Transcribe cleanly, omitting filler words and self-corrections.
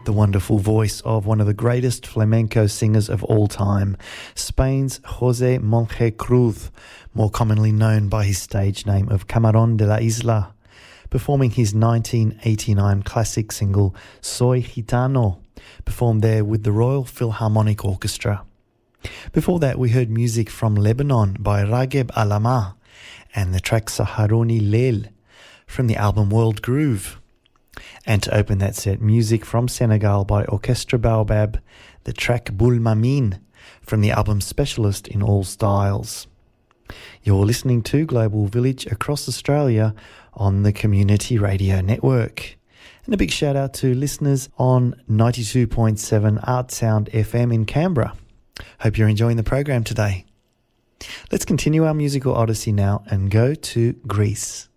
the wonderful voice of one of the greatest flamenco singers of all time, Spain's José Monge Cruz, more commonly known by his stage name of Camarón de la Isla, performing his 1989 classic single Soy Gitano, performed there with the Royal Philharmonic Orchestra. Before that, we heard music from Lebanon by Ragheb Alama and the track Saharoni Leil from the album World Groove. And to open that set, music from Senegal by Orchestra Baobab, the track Boul Mamin from the album Specialist in All Styles. You're listening to Global Village across Australia on the Community Radio Network. And a big shout out to listeners on 92.7 Art Sound FM in Canberra. Hope you're enjoying the program today. Let's continue our musical odyssey now and go to Greece.